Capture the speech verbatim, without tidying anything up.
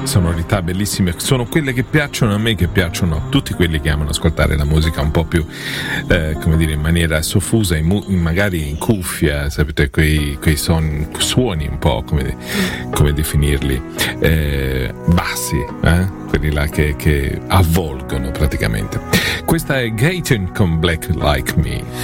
sonorità bellissime, sono quelle che piacciono a me, che piacciono a tutti quelli che amano ascoltare la musica un po' più eh, come dire, in maniera soffusa, in mu- magari in cuffia, sapete, quei, quei son, suoni un po', come, come definirli, eh, bassi, eh? quelli là che, che avvolgono praticamente. Questa è Gaten con Black Like Me.